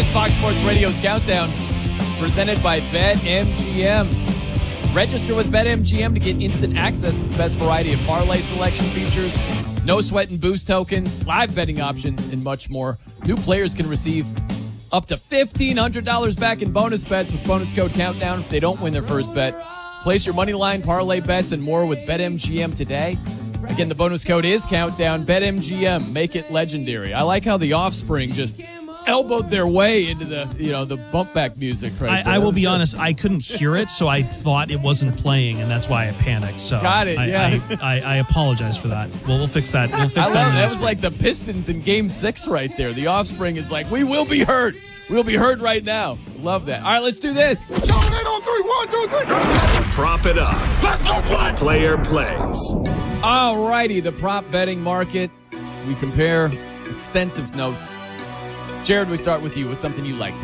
is Fox Sports Radio's Countdown, presented by BetMGM. Register with BetMGM to get instant access to the best variety of parlay selection features, no sweat and boost tokens, live betting options, and much more. New players can receive up to $1,500 back in bonus bets with bonus code Countdown if they don't win their first bet. Place your money line, parlay bets, and more with BetMGM today. Again, the bonus code is Countdown. BetMGM. Make it legendary. I like how the Offspring just elbowed their way into the bump back music right there. I will be honest, I couldn't hear it, so I thought it wasn't playing, and that's why I panicked. So got it, yeah. I apologize for that. We'll fix that. We'll fix that. That was like the Pistons in Game 6 right there. The Offspring is like, we will be heard. We'll be heard right now. Love that. All right, let's do this. Sean, 8 on 3. 1, 2, 3. Prop it up. Let's go play. Player plays. All righty, the prop betting market. We compare extensive notes. Jared, we start with you. What's something you like today?